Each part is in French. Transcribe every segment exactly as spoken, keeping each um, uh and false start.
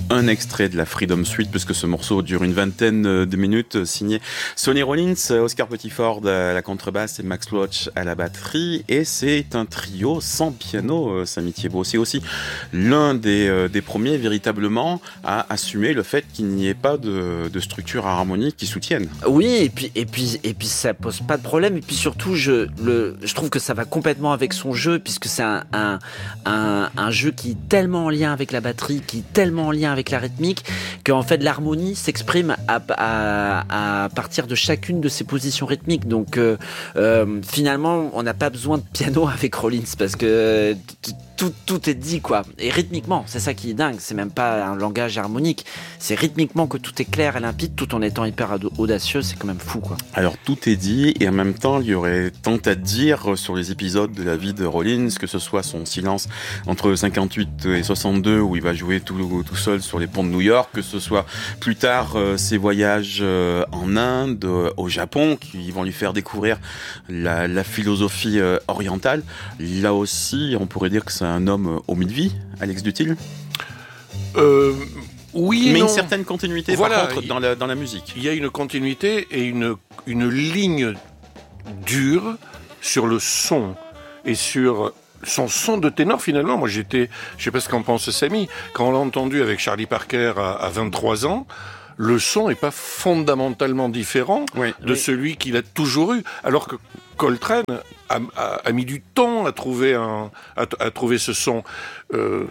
un extrait de la Freedom Suite, puisque ce morceau dure une vingtaine de minutes, signé Sonny Rollins, Oscar Pettiford à la contrebasse et Max Roach à la batterie. Et c'est un trio sans piano, Samy Thiebaud. C'est aussi l'un des, des premiers véritablement à assumer le fait qu'il n'y ait pas de, de structure harmonique qui soutienne. Oui, et puis, et puis, et puis ça pose pas de problème. Et puis surtout, je, le, je trouve que ça va complètement avec son jeu, puisque c'est un, un, un, un jeu qui est tellement en lien avec la batterie, qui est tellement en lien avec la rythmique, qu'en fait l'harmonie s'exprime à, à, à partir de chacune de ces positions rythmiques. Donc euh, euh, finalement, on n'a pas besoin de piano avec Rollins, parce que tout, tout est dit, quoi. Et rythmiquement, c'est ça qui est dingue. C'est même pas un langage harmonique. C'est rythmiquement que tout est clair et limpide, tout en étant hyper audacieux. C'est quand même fou, quoi. Alors tout est dit, et en même temps, il y aurait tant à dire sur les épisodes de la vie de Rollins, que ce soit son silence entre cinquante-huit et soixante-deux, où il va jouer tout, tout seul sur les ponts de New York, que ce soit plus tard euh, ses voyages euh, en Inde, euh, au Japon, qui vont lui faire découvrir la, la philosophie euh, orientale. Là aussi, on pourrait dire que c'est un homme aux mille vies, Alex Duthil. Euh... Oui et mais non. Une certaine continuité, voilà, par contre, dans la, dans la musique. Il y a une continuité et une, une ligne dure sur le son et sur son son de ténor. Finalement, moi j'étais, je sais pas ce qu'en pense Samy, quand on l'a entendu avec Charlie Parker à, à vingt-trois ans, le son est pas fondamentalement différent oui, de oui. celui qu'il a toujours eu, alors que Coltrane a, a, a mis du temps à trouver un, à, à trouver ce son. Euh,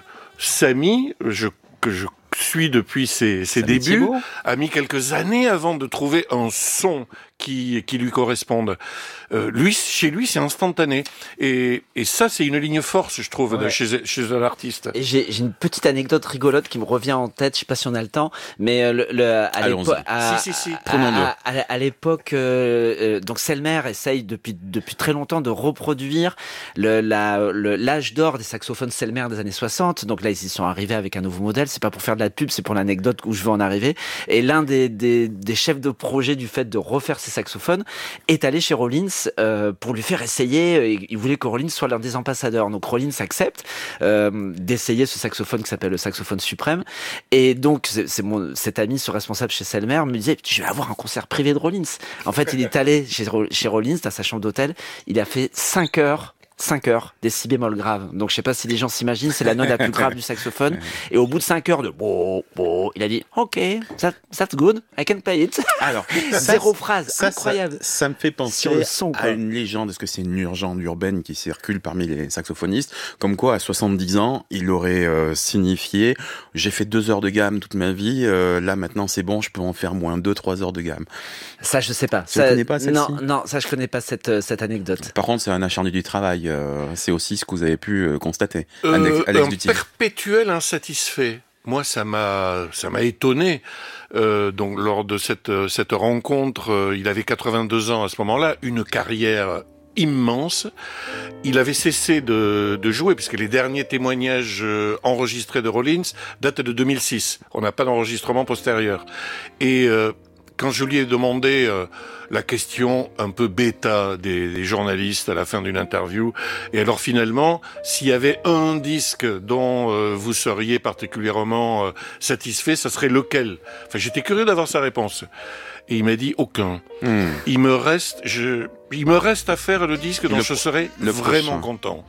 Samy, je, que je suis depuis ses, ses débuts, Thiebaud. A mis quelques années avant de trouver un son qui, qui lui corresponde. Euh, lui, chez lui, c'est instantané. Et, et ça, c'est une ligne force, je trouve, ouais. de, chez, chez un artiste. Et j'ai, j'ai une petite anecdote rigolote qui me revient en tête. Je sais pas si on a le temps, mais le, le à l'époque, à, si, si, si. À, à, à, à l'époque, euh, donc Selmer essaye depuis depuis très longtemps de reproduire le, la, le, l'âge d'or des saxophones Selmer des années soixante. Donc là, ils y sont arrivés avec un nouveau modèle. C'est pas pour faire de la pub, c'est pour l'anecdote où je veux en arriver. Et l'un des, des, des chefs de projet du fait de refaire ces saxophones est allé chez Rollins euh, pour lui faire essayer. Il voulait que Rollins soit l'un des ambassadeurs. Donc Rollins accepte euh, d'essayer ce saxophone qui s'appelle le saxophone suprême. Et donc c'est, c'est mon cet ami, ce responsable chez Selmer, me disait je vais avoir un concert privé de Rollins. En fait, il est allé chez chez Rollins dans sa chambre d'hôtel. Il a fait cinq heures. cinq heures, des si bémol graves. Donc, je sais pas si les gens s'imaginent, c'est la note la plus grave du saxophone. Et au bout de cinq heures de bo, bo, il a dit, OK, that, that's good, I can play it. Alors, zéro ça, phrase, ça, incroyable. Ça, ça me fait penser sur le son, à une légende, est-ce que c'est une légende urbaine qui circule parmi les saxophonistes, comme quoi, à soixante-dix ans, il aurait euh, signifié, j'ai fait deux heures de gamme toute ma vie, euh, là, maintenant, c'est bon, je peux en faire moins deux, trois heures de gamme. Ça, je sais pas. Tu ça, ne connais pas celle-ci? Non, non, ça, je connais pas cette, cette anecdote. Par contre, c'est un acharné du travail. Euh, c'est aussi ce que vous avez pu euh, constater. Euh, Alex, Alex un Duthil. Perpétuel insatisfait. Moi, ça m'a, ça m'a étonné. Euh, donc, lors de cette, cette rencontre, euh, il avait quatre-vingt-deux ans à ce moment-là, une carrière immense. Il avait cessé de, de jouer, puisque les derniers témoignages euh, enregistrés de Rollins datent de deux mille six. On n'a pas d'enregistrement postérieur. Et euh, quand je lui ai demandé euh, la question un peu bêta des, des journalistes à la fin d'une interview, et alors finalement, s'il y avait un disque dont euh, vous seriez particulièrement euh, satisfait, ça serait lequel? Enfin, j'étais curieux d'avoir sa réponse. Et il m'a dit aucun. Mmh. Il me reste, je, il me reste à faire le disque dont le, je serais vraiment prochain. Content.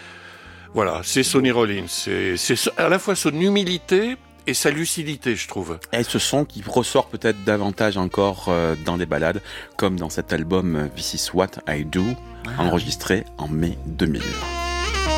Voilà, c'est Sonny Rollins. C'est, c'est à la fois son humilité et sa lucidité, je trouve. Et ce son qui ressort peut-être davantage encore euh, dans des ballades, comme dans cet album This Is What I Do, ah. enregistré en mai deux mille.